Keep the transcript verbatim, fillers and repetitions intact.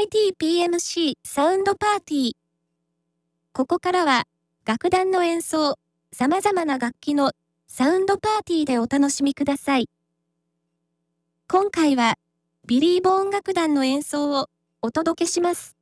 イティーピーエムシー サウンドパーティー。ここからは、楽団の演奏、様々な楽器のサウンドパーティーでお楽しみください。今回は、ビリー・ボーン楽団の演奏をお届けします。